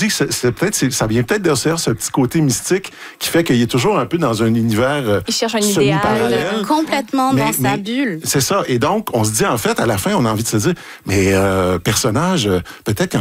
dit que ça vient peut-être de ce petit côté mystique qui fait qu'il est toujours un peu dans un univers il cherche un semi-parallèle. idéal. Complètement dans sa bulle. C'est ça. Et donc, on se dit, en fait, à la fin, on a envie de se dire, mais personnage, peut-être